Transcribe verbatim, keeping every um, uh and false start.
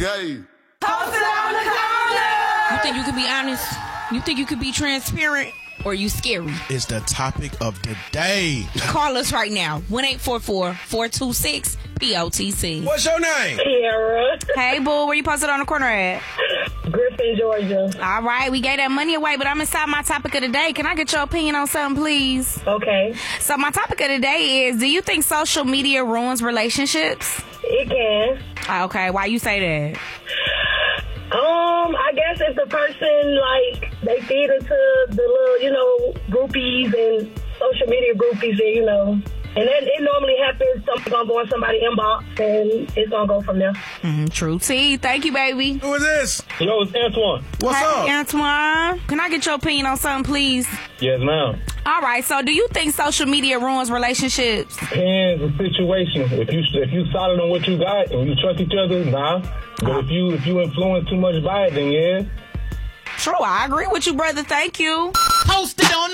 gay. Post it on the corner. You think you could be honest? You think you could be transparent? Or you scary? It's the topic of the day. Call us right now. one eight four four, four two six, P O T C. What's your name? Kiara. Hey, boo. Where you posted on the corner at? Griffin, Georgia. All right. We gave that money away, but I'm inside my topic of the day. Can I get your opinion on something, please? Okay. So my topic of the day is, do you think social media ruins relationships? It can. Okay. Why you say that? Um, I guess if the person, like, they feed into the little, you know, groupies and social media groupies, and, you know, and then it normally happens, something's going to go in somebody's inbox, and it's going to go from there. Mm, true. T, thank you, baby. Who is this? Yo, it's Antoine. What's Hey, up? Antoine. Can I get your opinion on something, please? Yes, ma'am. All right. So do you think social media ruins relationships? Depends the situation. If you if you solid on what you got and you trust each other, nah. But if you if you influence too much by it, then yeah. True. I agree with you, brother. Thank you. Posted on